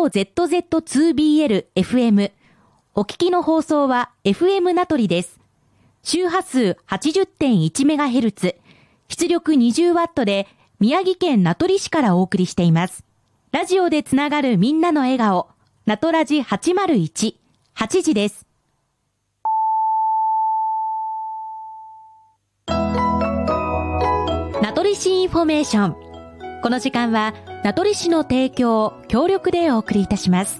ROZZ2BL FM。お聞きの放送は FM 名取です。周波数 80.1MHz、出力 20W で宮城県名取市からお送りしています。ラジオでつながるみんなの笑顔、名取ラジ801、8時です。名取市インフォメーション。この時間は名取市の提供、協力でお送りいたします。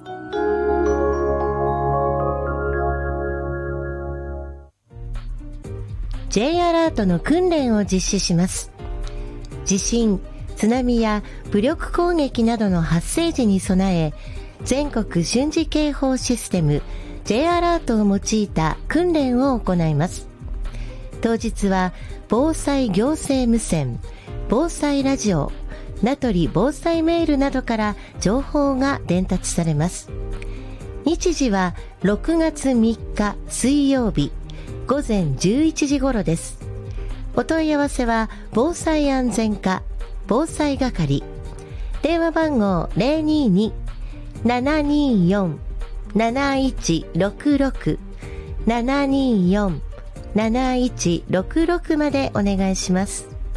J アラートの訓練を実施します。地震、津波や武力攻撃などの発生時に備え、全国瞬時警報システム J アラートを用いた訓練を行います。当日は防災行政無線、防災ラジオ、名取防災メールなどから情報が伝達されます。日時は6月3日水曜日午前11時頃です。お問い合わせは防災安全課防災係、電話番号 022-724-7166 724-7166 までお願いします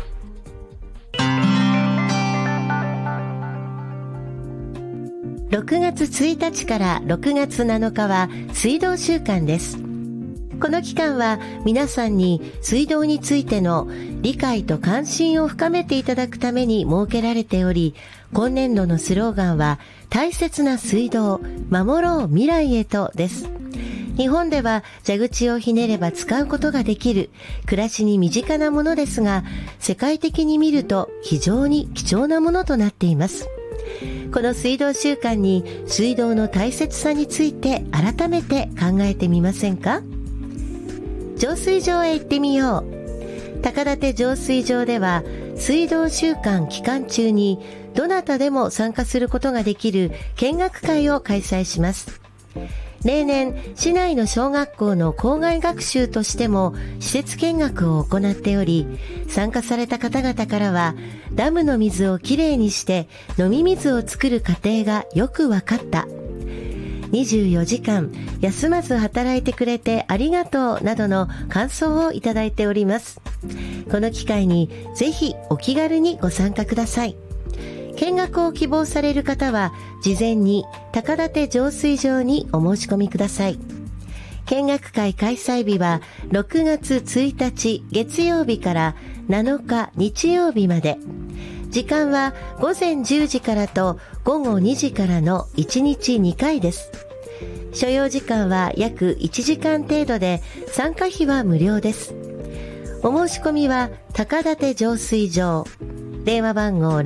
。6月1日から6月7日は水道週間です。この期間は皆さんに水道についての理解と関心を深めていただくために設けられており、今年度のスローガンは大切な水道、守ろう未来へとです。日本では蛇口をひねれば使うことができる暮らしに身近なものですが、世界的に見ると非常に貴重なものとなっています。この水道週間に水道の大切さについて改めて考えてみませんか？浄水場へ行ってみよう。高立浄水場では水道週間期間中にどなたでも参加することができる見学会を開催します。例年、市内の小学校の校外学習としても施設見学を行っており、参加された方々からはダムの水をきれいにして飲み水を作る過程がよく分かった、24時間休まず働いてくれてありがとうなどの感想をいただいております。この機会にぜひお気軽にご参加ください。見学を希望される方は事前に高立浄水場にお申し込みください。見学会開催日は6月1日月曜日から7日日曜日まで。時間は午前10時からと午後2時からの1日2回です。所要時間は約1時間程度で参加費は無料です。お申し込みは高立浄水場、電話番号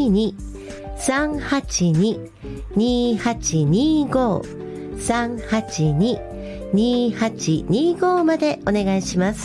022-382-2825 382-2825 までお願いします。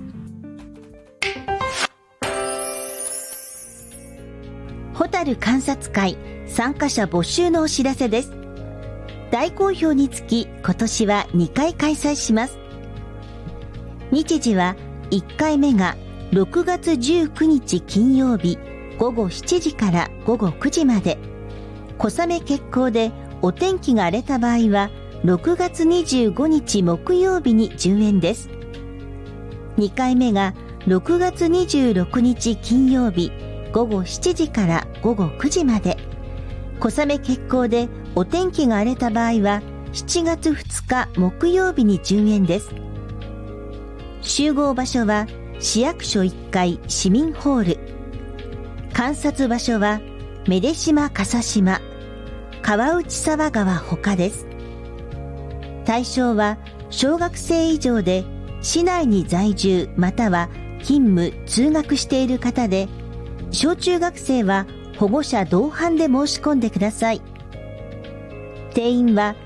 ホタル観察会参加者募集のお知らせです。大好評につき今年は2回開催します。日時は1回目が6月19日金曜日午後7時から午後9時まで。小雨決行でお天気が荒れた場合は6月25日木曜日に順延です。2回目が6月26日金曜日午後7時から午後9時まで。小雨決行でお天気が荒れた場合は7月2日木曜日に順延です。集合場所は市役所1階市民ホール。観察場所は愛島笠島、川内沢川他です。対象は小学生以上で市内に在住または勤務・通学している方で、小中学生は保護者同伴で申し込んでください。定員は